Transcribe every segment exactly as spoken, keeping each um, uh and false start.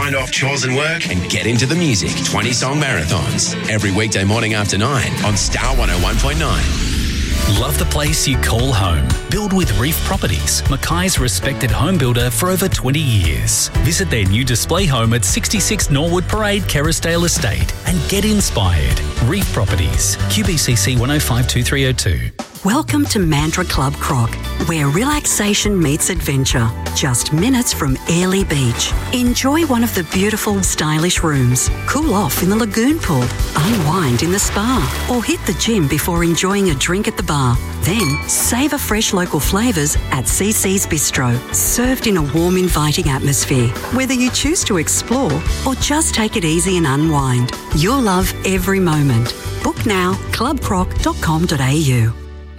mind off chores and work and get into the music. twenty song marathons every weekday morning after nine on Star one oh one point nine. Love the place you call home? Build with Reef Properties, Mackay's respected home builder for over twenty years. Visit their new display home at sixty-six Norwood Parade, Kerrisdale Estate and get inspired. Reef Properties, Q B C C one oh five two three oh two. Welcome to Mandurah Club Croc, where relaxation meets adventure. Just minutes from Airlie Beach. Enjoy one of the beautiful, stylish rooms. Cool off in the lagoon pool. Unwind in the spa. Or hit the gym before enjoying a drink at the bar. Then, savour fresh local flavours at C C's Bistro, served in a warm, inviting atmosphere. Whether you choose to explore or just take it easy and unwind, you'll love every moment. Book now, club croc dot com dot a u.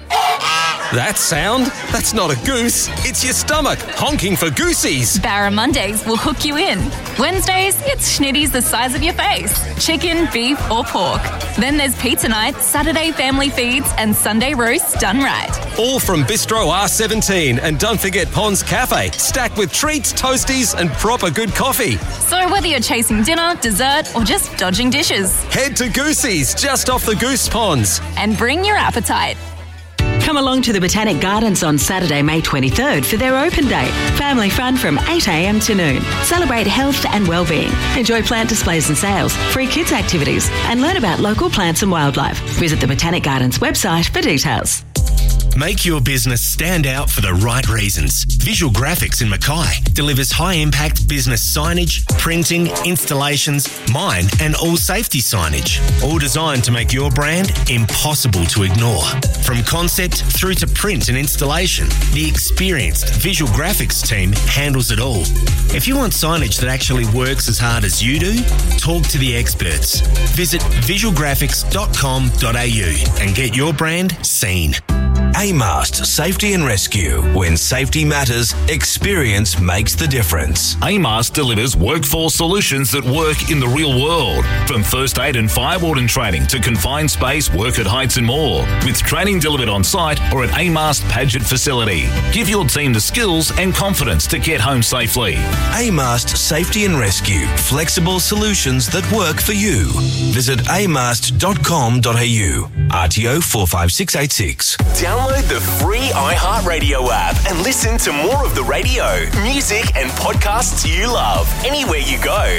That sound? That's not a goose. It's your stomach honking for goosies. Barra Mondays will hook you in. Wednesdays, it's schnitties the size of your face. Chicken, beef or pork. Then there's pizza night, Saturday family feeds and Sunday roasts done right. All from Bistro R seventeen. And don't forget Pond's Cafe, stacked with treats, toasties and proper good coffee. So whether you're chasing dinner, dessert or just dodging dishes. Head to Goosey's, just off the Goose Ponds. And bring your appetite. Come along to the Botanic Gardens on Saturday, May twenty-third for their open day. Family fun from eight a m to noon. Celebrate health and well-being. Enjoy plant displays and sales, free kids activities and learn about local plants and wildlife. Visit the Botanic Gardens website for details. Make your business stand out for the right reasons. Visual Graphics in Mackay delivers high-impact business signage, printing, installations, mine and all safety signage. All designed to make your brand impossible to ignore. From concept through to print and installation, the experienced Visual Graphics team handles it all. If you want signage that actually works as hard as you do, talk to the experts. Visit visual graphics dot com dot a u and get your brand seen. AMAST Safety and Rescue. When safety matters, experience makes the difference. AMAST delivers workforce solutions that work in the real world. From first aid and fire warden training to confined space, work at heights and more. With training delivered on site or at AMAST Paget facility. Give your team the skills and confidence to get home safely. AMAST Safety and Rescue. Flexible solutions that work for you. Visit amast dot com dot a u. R T O four five six eight six. Download the free iHeartRadio app and listen to more of the radio, music and podcasts you love anywhere you go.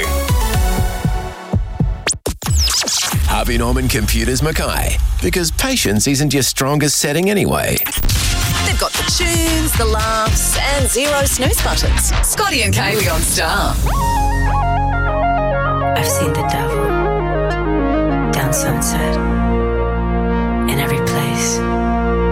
Harvey Norman Computers Mackay, because patience isn't your strongest setting anyway. They've got the tunes, the laughs and zero snooze buttons. Scotty and Kaylee on Star. I've seen the devil down Sunset.